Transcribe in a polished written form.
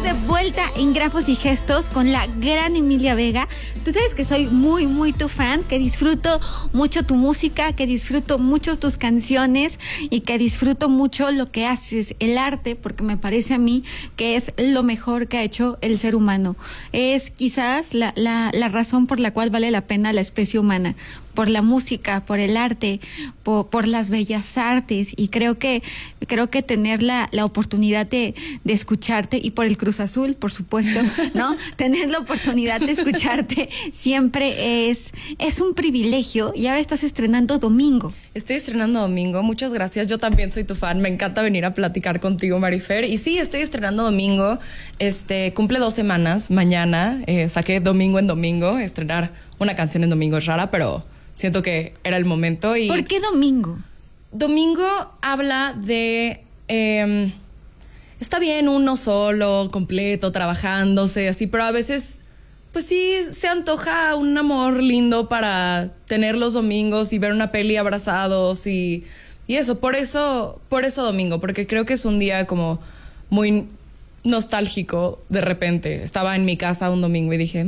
de vuelta en Grafos y Gestos con la gran Emilia Vega. Tú sabes que soy muy, muy tu fan, que disfruto mucho tu música, que disfruto mucho tus canciones y que disfruto mucho lo que haces, el arte, porque me parece a mí que es lo mejor que ha hecho el ser humano. Es quizás la razón por la cual vale la pena la especie humana, por la música, por el arte, por las bellas artes, y creo que tener la oportunidad de escucharte, y por el Cruz Azul, por supuesto, ¿no? Tener la oportunidad de escucharte siempre es un privilegio. Y ahora estás estrenando domingo. Estoy estrenando domingo, muchas gracias. Yo también soy tu fan, me encanta venir a platicar contigo, Marifer. Y sí, estoy estrenando domingo, cumple 2 semanas, mañana, saqué domingo en domingo. Estrenar una canción en domingo es rara, pero siento que era el momento. Y ¿por qué domingo? Domingo habla de... está bien uno solo, completo, trabajándose, así, pero a veces, pues sí, se antoja un amor lindo para tener los domingos y ver una peli abrazados y eso. Por eso domingo, porque creo que es un día como muy nostálgico de repente. Estaba en mi casa un domingo y dije...